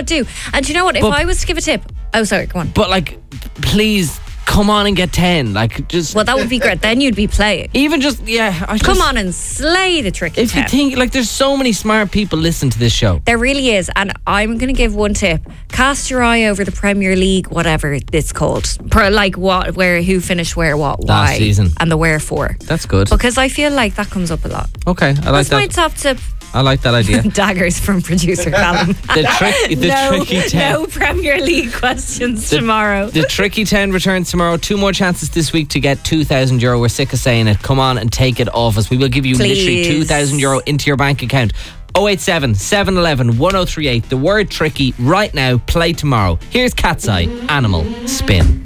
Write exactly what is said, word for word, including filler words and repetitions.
God, do. And do you know what? If But- I was to give a tip, oh, sorry, go on. But like, please come on and get ten. Like, just Well, that would be great. Then you'd be playing. even just yeah. I Come just- on and slay the tricky If you ten. think like, there's so many smart people listening to this show. There really is. And I'm going to give one tip. Cast your eye over the Premier League, whatever it's called. Per, like what, where, who finished where, what, why. Last season. And the wherefore. That's good. Because I feel like that comes up a lot. Okay, I like That's my that. top tip. I like that idea. Daggers from producer Callum. The trick, the no, tricky ten. no Premier League questions The- tomorrow. The Tricky ten returns tomorrow. Two more chances this week to get two thousand euro. We're sick of saying it. Come on and take it off us. We will give you Please. literally two thousand euro into your bank account. oh eight seven, seven one one, one oh three eight. The word tricky right now. Play tomorrow. Here's Cat's Eye. Animal Spin.